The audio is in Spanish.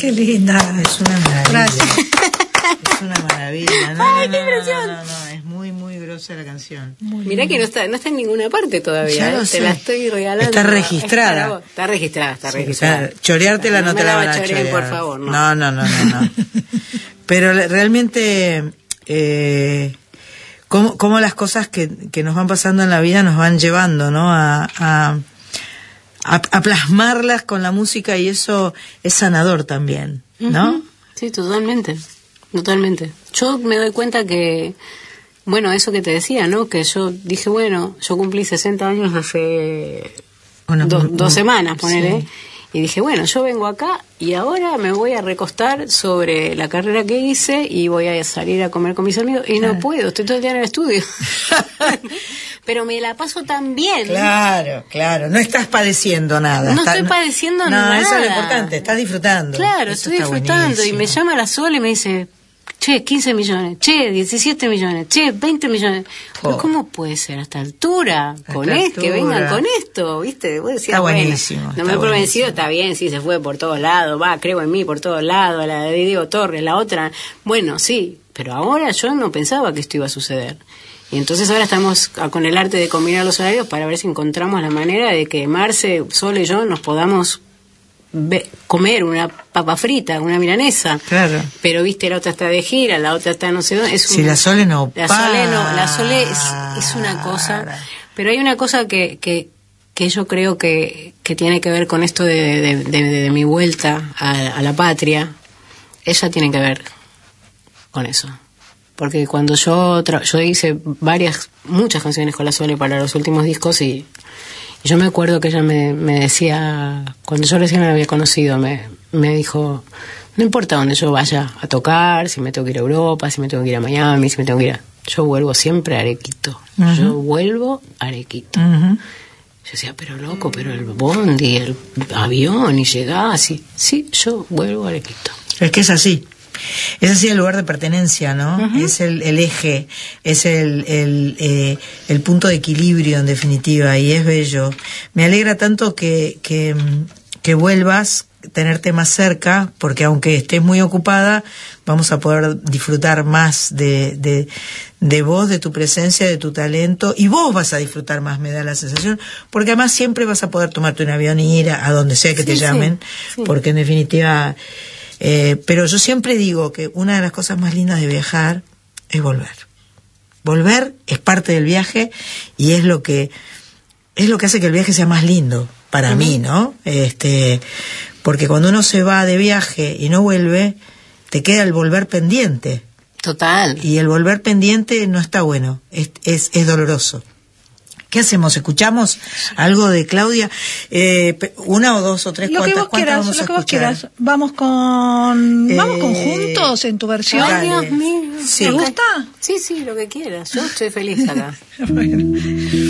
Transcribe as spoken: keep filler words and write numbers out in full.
Qué linda. Es una maravilla. Gracias. Es una maravilla. No, Ay, no, qué no, impresión. no, no, no, es muy, muy grosa la canción. Mirá que no está, no está en ninguna parte todavía. Ya lo ¿eh? sé. Te la estoy regalando. Está registrada. Es para vos. Está registrada, está Sí, registrada. o sea, choreártela no, no te me la la van a choreen, chorear. por favor, no. No, no, no, no, no. Pero le- realmente, eh, cómo, cómo las cosas que, que nos van pasando en la vida nos van llevando, ¿no? A, a, a, a plasmarlas con la música, y eso es sanador también, ¿no? Ujú. Sí, totalmente. Totalmente. Yo me doy cuenta que, bueno, eso que te decía, ¿no? Que yo dije, bueno, yo cumplí sesenta años hace Una- do- un- dos semanas, ponele. sí. Y dije, bueno, yo vengo acá y ahora me voy a recostar sobre la carrera que hice y voy a salir a comer con mis amigos. Y no Claro. puedo, estoy todo el día en el estudio. Pero me la paso tan bien. Claro, claro, no estás padeciendo nada. No Está- estoy padeciendo no, nada. No, eso es lo importante, estás disfrutando. Claro, Eso estoy está disfrutando. Y buenísimo. me llama la Sol y me dice, che, quince millones, che, diecisiete millones, che, veinte millones. Pero Oh. ¿cómo puede ser a esta altura? A Con esta esto, que altura. vengan con esto, ¿viste? Vos decías, Está bueno, buenísimo, no está me he convencido, buenísimo. está bien, sí, se fue por todos lados, va, creo en mí por todos lados, la de Diego Torres, la otra. Bueno, sí, pero ahora yo no pensaba que esto iba a suceder. Y entonces ahora estamos a- con el arte de combinar los horarios para ver si encontramos la manera de que Marce, Sol y yo nos podamos ve- comer una papa frita, una milanesa. Claro. Pero viste, la otra está de gira, la otra está no sé dónde. Es Si un- la Sole no La Sole no, la Sole es, es una cosa. Pero hay una cosa que, que, que yo creo que, que tiene que ver con esto de, de, de, de- de mi vuelta a, a la patria. Ella tiene que ver con eso. Porque cuando yo tra- yo hice varias, muchas canciones con la Sole para los últimos discos y, y yo me acuerdo que ella me, me decía, cuando yo recién la había conocido, me, me dijo, no importa dónde yo vaya a tocar, si me tengo que ir a Europa, si me tengo que ir a Miami, si me tengo que ir a... Yo vuelvo siempre a Arequito. Ujú. Yo vuelvo a Arequito. Ujú. Yo decía, pero loco, pero el bondi, el avión y llegás así. Sí, yo vuelvo a Arequito. Es que es así. Es así el lugar de pertenencia, ¿no? Uh-huh. Es el, el eje, es el, el, eh, el punto de equilibrio, en definitiva, y es bello. Me alegra tanto que, que, que vuelvas, tenerte más cerca, porque aunque estés muy ocupada, vamos a poder disfrutar más de, de, de vos, de tu presencia, de tu talento, y vos vas a disfrutar más, me da la sensación, porque además siempre vas a poder tomarte un avión y ir a, a donde sea que Sí, te sí, llamen, sí. porque en definitiva... Eh, pero yo siempre digo que una de las cosas más lindas de viajar es volver. Volver es parte del viaje y es lo que es lo que hace que el viaje sea más lindo para uh-huh. mí, ¿no? Este, porque cuando uno se va de viaje y no vuelve, te queda el volver pendiente. Total. Y el volver pendiente no está bueno, es es, es doloroso. ¿Qué hacemos? ¿Escuchamos algo de Claudia? Eh, una o dos o tres. Lo que ¿Cuántas, vos quieras, vamos lo a que vos escuchar? quieras. Vamos con, Eh, vamos con Juntos en tu versión. Ay, Dios mío. Sí. ¿Te gusta? Sí, sí, lo que quieras. Yo estoy feliz acá. Bueno.